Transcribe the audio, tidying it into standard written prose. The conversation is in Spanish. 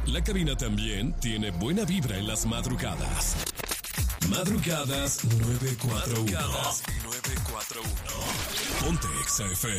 La cabina también tiene buena vibra en las madrugadas. Madrugadas 941. Ponte XF.